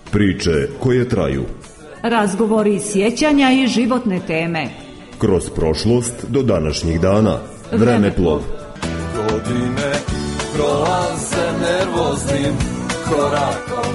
Priče koje traju. Razgovori, sjećanja i životne teme. Kroz prošlost do današnjih dana. Vremeplov. Godine prolaze nervoznim korakom.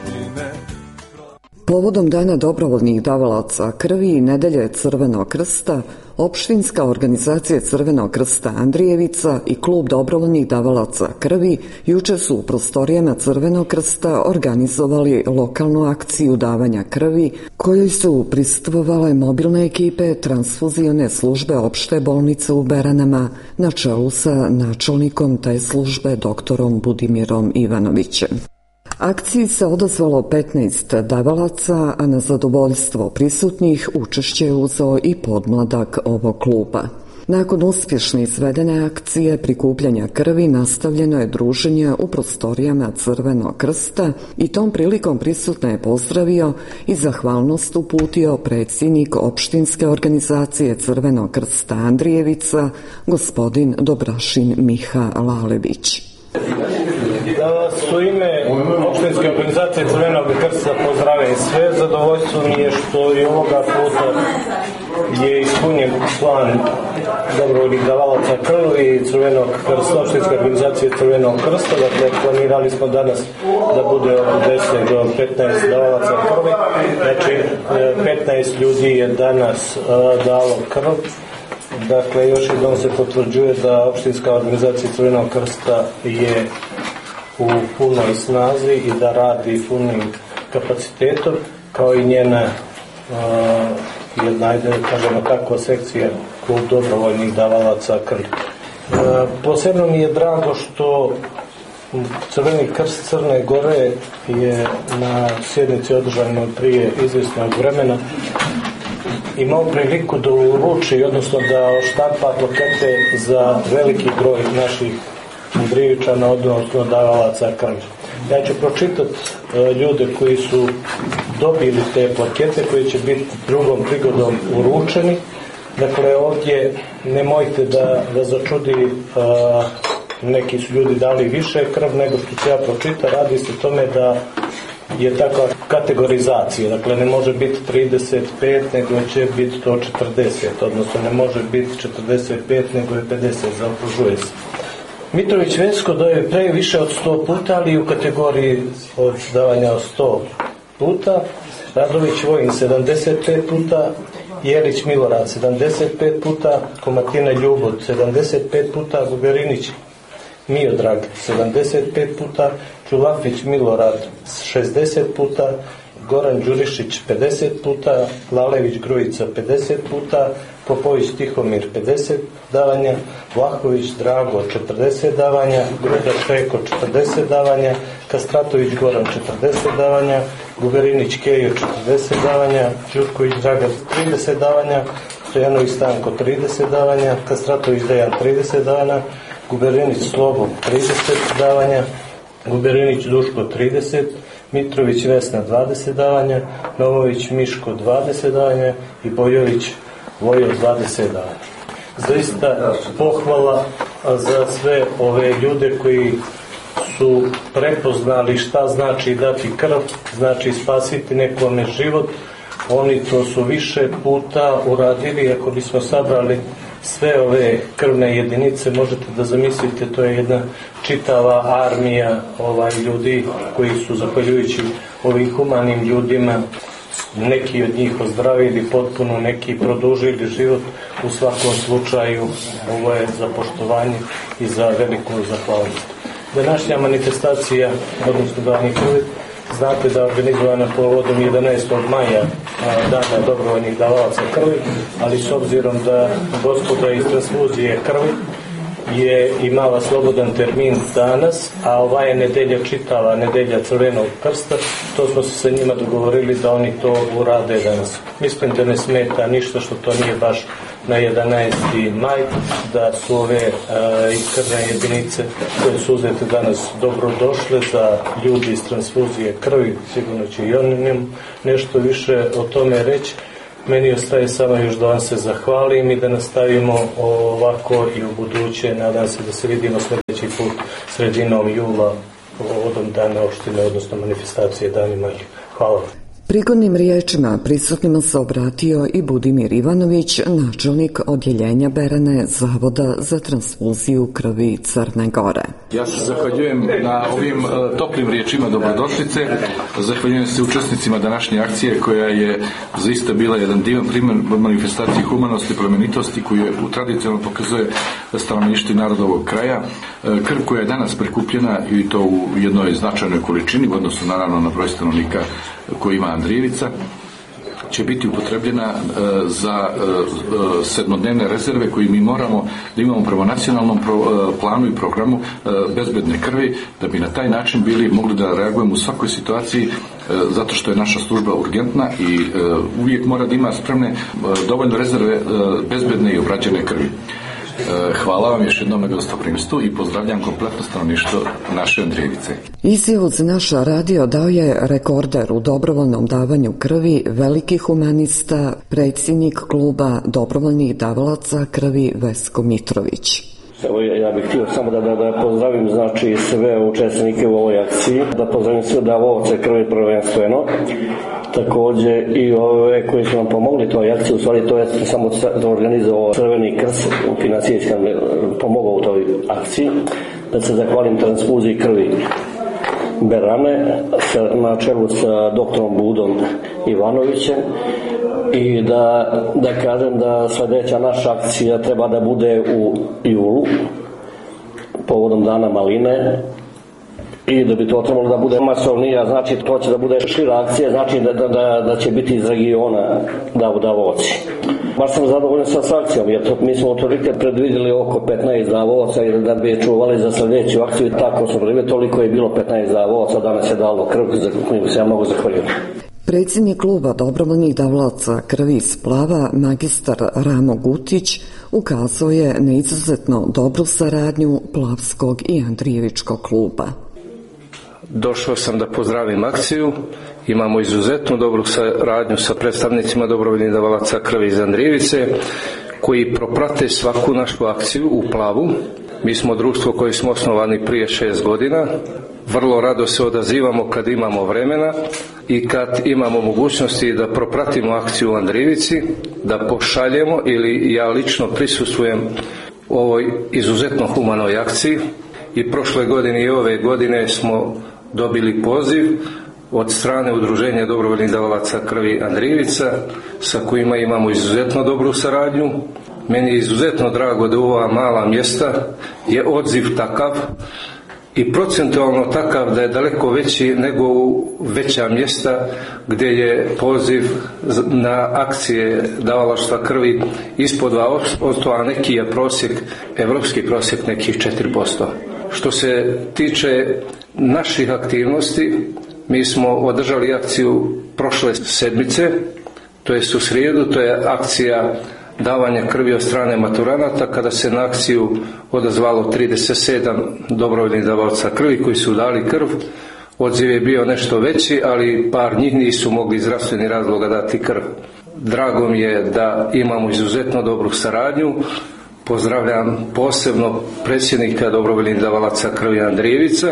Povodom Dana dobrovoljnih davalaca krvi i Nedelje Crvenog krsta, Opštinska organizacija Crvenog krsta Andrijevica i Klub dobrovoljnih davalaca krvi juče su u prostorijama Crvenog krsta organizovali lokalnu akciju davanja krvi, kojoj su prisustvovale mobilne ekipe transfuzione službe opšte bolnice u Beranama na čelu sa načelnikom te službe doktorom Budimirom Ivanovićem. Akciji se odazvalo 15 davalaca, a na zadovoljstvo prisutnih učešće je uzeo i podmladak ovog kluba. Nakon uspješne izvedene akcije prikupljanja krvi nastavljeno je druženje u prostorijama Crvenog krsta i tom prilikom prisutne je pozdravio i zahvalnost uputio predsjednik Opštinske organizacije Crvenog krsta Andrijevica, gospodin Dobrašin Miha Lalević. Da vas u ime Opštinske organizacije Crvenog krsta pozdravim sve. Zadovoljstvo mi je što i ovoga puta je ispunjen plan dobrovoljnih davalaca krvi Crvenog krsta, Opštinske organizacije Crvenog krsta. Dakle, planirali smo danas da bude od 10 do 15 davalaca krvi. Znači, 15 ljudi je danas dalo krv. Dakle, još jednom se potvrđuje da Opštinska organizacija Crvenog krsta je u punoj snazi i da radi punim kapacitetom, kao i njena jedna, kažemo tako, sekcija Klub dobrovoljnih davalaca krvi. Posebno mi je drago što Crveni krst Crne Gore je na sjednici održanoj prije izvjesnog vremena imao priliku da uruči, odnosno da štampa plakete za veliki broj naših Andrijevičana, odnosno davalaca krvi. Ja ću pročitati ljude koji su dobili te plakete, koji će biti drugom prigodom uručeni. Dakle, ovdje nemojte da vas začudi, neki su ljudi dali više krv nego što ću ja pročitati. Radi se o tome da je takva kategorizacija, dakle ne može biti 35, nego će biti to 40, odnosno ne može biti 45, nego je 50, zaokružuje se. Mitrović Vesko daje pre više od 100 puta, ali u kategoriji od davanja od 100 puta. Radović Vojin 75 puta, Jelić Milorad 75 puta, Komatina Ljubot 75 puta, Guberinić Miodrag 75 puta, Čulafić Milorad 60 puta, Goran Đurišić 50 puta, Lalević Grujica 50 puta, Popović Tihomir 50 davanja, Vlahović Drago 40 davanja, Gruda Šeko 40 davanja, Kastratović Goran 40 davanja, Guberinić Kejo 40 davanja, Đurković Dragan 30 davanja, Stojanović Stanko 30 davanja, Kastratović Dejan 30 davanja, Guberinić Slobo 30 davanja, Guberinić Duško 30, Mitrović Vesna 20 davanja, Novović Miško 20 davanja i Bojović Vojo 20 davanja. Zaista pohvala za sve ove ljude koji su prepoznali šta znači dati krv, znači spasiti nekome život. Oni to su više puta uradili. Ako bismo sabrali sve ove krvne jedinice, možete da zamislite, to je jedna čitava armija ljudi koji su, zahvaljujući ovim humanim ljudima, neki od njih ozdravili potpuno, neki produžili život. U svakom slučaju ovo je za poštovanje i za veliku zahvalnost. Današnja manifestacija, odnosno davanje krvi, znate da je organizovana povodom 11. maja, Dana dobrovoljnih davalaca krvi, ali s obzirom da gospoda iz transfuzije krvi je imala slobodan termin danas, a ova je nedelja čitava nedelja Crvenog krsta, to smo se sa njima dogovorili da oni to urade danas. Mislim da ne smeta ništa što to nije baš na 11. maj, da su ove krvne jedinice koje su uzete danas dobro došle za ljudi iz transfuzije krvi. Sigurno će i oni nešto više o tome reći. Meni ostaje samo još da vam se zahvalim i da nastavimo ovako i u buduće. Nadam se da se vidimo sljedeći put sredinom jula povodom dana opštine, odnosno manifestacije Danima. Hvala. Prigodnim riječima prisutnima se obratio i Budimir Ivanović, načelnik odjeljenja Berane Zavoda za transfuziju krvi Crne Gore. Ja se zahvaljujem na ovim toplim riječima dobrodošlice, zahvaljujem se učesnicima današnje akcije koja je zaista bila jedan divan primjer manifestacije humanosti i plemenitosti koju tradicionalno pokazuje stanovništvo naroda ovog kraja. Krv koja je danas prikupljena i to u jednoj značajnoj količini u odnosu naravno na broj stanovnika koji ima Andrijevica će biti upotrebljena za sedmodnevne rezerve koje mi moramo da imamo prema nacionalnom planu i programu bezbedne krvi, da bi na taj način bili mogli da reagujemo u svakoj situaciji, zato što je naša služba urgentna i uvijek mora da ima spremne dovoljno rezerve bezbedne i obrađene krvi. Hvala vam još jednom na gostoprimstvu i pozdravljam kompletno stanovništvo naše Andrijevice. Izjavu za naš radio dao je rekorder u dobrovoljnom davanju krvi, veliki humanista, predsjednik kluba dobrovoljnih davalaca krvi Vesko Mitrović. Evo, ja bih htio samo da pozdravim znači sve učesnike u ovoj akciji, da pozdravim sve davaoce krvi prvenstveno, također i ove koji su nam pomogli toj akciji, u stvari to je samo organizovao Crveni krst, financijski nam pomogao u toj akciji, da se zahvalim transfuziji krvi Berane na čelu sa doktorom Budom Ivanovićem i da kažem da sljedeća naša akcija treba da bude u julu povodom Dana maline i da bi to trebalo da bude masovnija, znači to će da bude šira akcija, znači da će biti iz regiona davaoci. Baš sam zadovoljan sa akcijom, jer mi smo otvorite predvidjeli oko 15 davaoca i da bi čuvali za sljedeću akciju i tako su vreme, toliko je bilo 15 davaoca, danas je dalo krv, za koju se ja mogu zahvaljujem. Predsjednik kluba dobrovoljnih davalaca krvi iz Plava, magistar Ramo Gutić, ukazao je na izuzetno dobru saradnju Plavskog i Andrijevičkog kluba. Došao sam da pozdravim akciju. Imamo izuzetno dobru saradnju sa predstavnicima dobrovoljnih davalaca krvi iz Andrijevice koji proprate svaku našu akciju u Plavu. Mi smo društvo koje smo osnovani prije 6 godina. Vrlo rado se odazivamo kad imamo vremena i kad imamo mogućnosti da propratimo akciju u Andrijevici, da pošaljemo ili ja lično prisustvujem ovoj izuzetno humanoj akciji. I prošle godine i ove godine smo dobili poziv od strane Udruženja dobrovoljnih davalaca krvi Andrijevica sa kojima imamo izuzetno dobru saradnju. Meni je izuzetno drago da u ova mala mjesta je odziv takav i procentualno takav da je daleko veći nego u veća mjesta gdje je poziv na akcije davalaštva krvi ispod 2%, a neki je prosjek, evropski prosjek nekih 4%. Što se tiče naših aktivnosti, mi smo održali akciju prošle sedmice, to je u srijedu, to je akcija davanja krvi od strane maturanata, kada se na akciju odazvalo 37 dobrovoljnih davalaca krvi koji su dali krv. Odziv je bio nešto veći, ali par njih nisu mogli iz zdravstvenih razloga dati krv. Drago mi je da imamo izuzetno dobru saradnju. Pozdravljam posebno predsjednika dobrovoljnih davalaca krvi Andrijevica,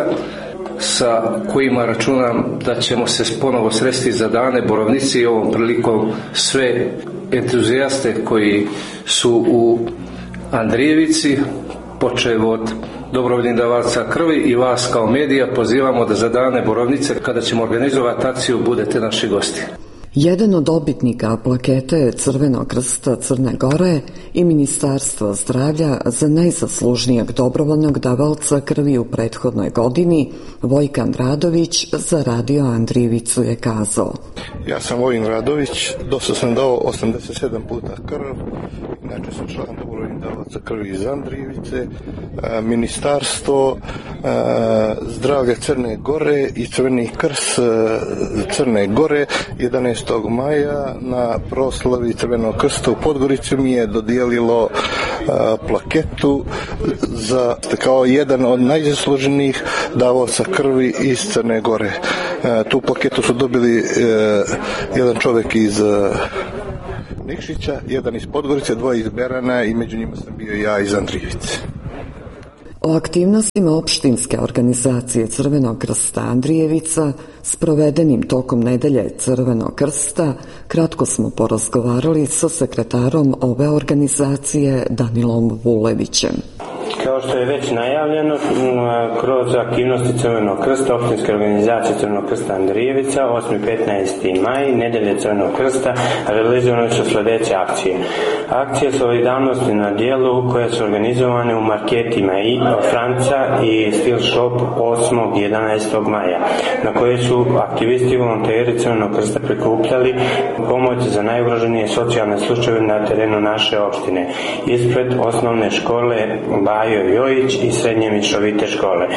sa kojima računam da ćemo se ponovo sresti za dane Borovnici i ovom prilikom sve entuzijaste koji su u Andrijevici, počev od dobrovoljnih davalaca krvi i vas kao medija pozivamo da za dane Borovnice, kada ćemo organizovati akciju, budete naši gosti. Jedan od dobitnika plakete Crvenog krsta Crne Gore i Ministarstva zdravlja za najzaslužnijeg dobrovoljnog davalca krvi u prethodnoj godini, Vojkan Radović za radio Andrijevicu je kazao: Ja sam Vojin Radović, dosta sam dao 87 puta krv, inače sam član dobrovoljnih davalaca krvi iz Andrijevice. Ministarstvo zdravlja Crne Gore i Crveni krst Crne Gore 11. maja na proslavi Crvenog krsta u Podgorici mi je dodijelilo plaketu za kao jedan od najzasluženijih davaoca krvi iz Crne Gore. Tu plaketu su dobili jedan čovjek iz Nikšića, jedan iz Podgorice, dvoje iz Berana i među njima sam bio ja iz Andrijevice. O aktivnostima opštinske organizacije Crvenog krsta Andrijevica, sprovedenim tokom nedelje Crvenog krsta, kratko smo porazgovarali sa sekretarom ove organizacije Danilom Vulevićem. Kao što je već najavljeno, kroz aktivnosti Crvenog krsta, opštinske organizacije Crvenog krsta Andrijevica, 8. i 15. maj, nedelje Crvenog krsta, realizovane su sledeće akcije. Akcije solidarnosti na dijelu koje su organizovane u marketima i Franca i Steel Shop 8. i 11. maja, na koje su aktivisti i volonteri Crvenog krsta prikupljali pomoć za najugroženije socijalne slučajeve na terenu naše opštine, ispred osnovne škole Bajo Jojić i srednje mišovite škole.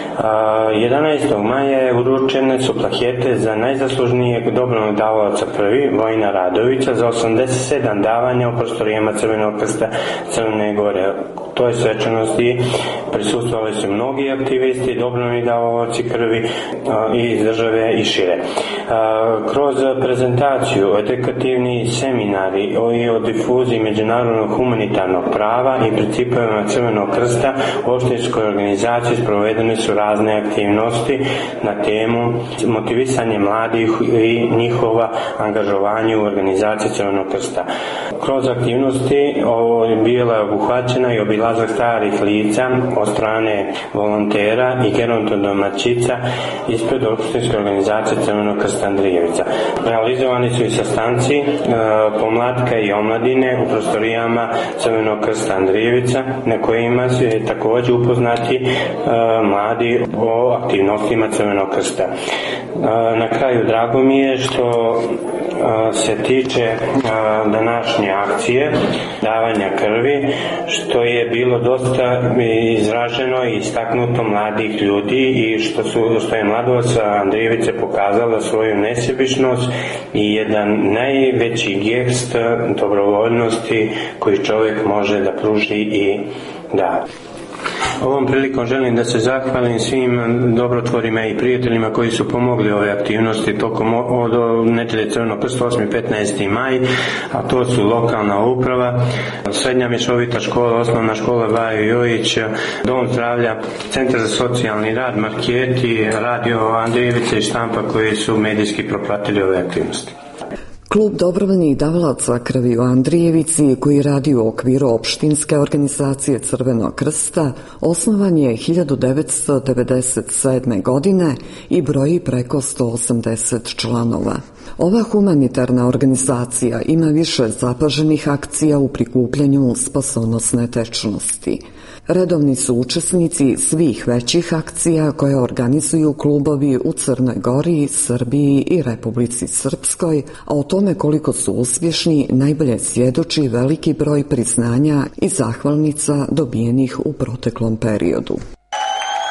11. maja uručene su plakete za najzaslužnijeg dobrovoljnog davaoca krvi Vojina Radovića za 87 davanja u prostorijama Crvenog krsta Crne Gore. Toj svečanosti prisustvovali su mnogi aktivisti, dobrovoljni davaoci krvi iz države i šire. Kroz prezentaciju, edukativni seminari i o difuziji međunarodnog humanitarnog prava i principima Crvenog krsta u opštinskoj organizaciji sprovedene su razne aktivnosti na temu motivisanje mladih i njihova angažovanje u organizaciji Crvenog krsta. Kroz aktivnosti bila je obuhvaćena i obilazak starih lica od strane volontera i gerontodomaćica ispred opštinske organizacije Crvenog krsta Andrijevica. Realizovani su i sastanci pomlatka i omladine u prostorijama Crvenog krsta Andrijevica, na kojima su takođe upoznati mladi o aktivnostima Crvenog krsta. Na kraju, drago mi je što se tiče današnje akcije davanja krvi, što je bilo dosta izraženo i istaknuto mladih ljudi i što je mladost Andrijevice pokazala svoju nesebičnost i jedan najveći gest dobrovoljnosti koji čovjek može da pruži i da. Ovom prilikom želim da se zahvalim svim dobrotvorima i prijateljima koji su pomogli ove aktivnosti tokom od nedelje Crvenog krsta 8. i 15. maj, a to su lokalna uprava, srednja mišovita škola, osnovna škola Bajo Jojić, Dom zdravlja, Centar za socijalni rad, marketi, radio Andrijevice i štampa koji su medijski propratili ove aktivnosti. Klub dobrovoljnih davalaca krvi u Andrijevici, koji radi u okviru opštinske organizacije Crvenog krsta, osnovan je 1997. godine i broji preko 180 članova. Ova humanitarna organizacija ima više zapaženih akcija u prikupljanju spasonosne tečnosti. Redovni su učesnici svih većih akcija koje organizuju klubovi u Crnoj Gori, Srbiji i Republici Srpskoj, a o tome koliko su uspješni najbolje svjedoči veliki broj priznanja i zahvalnica dobijenih u proteklom periodu.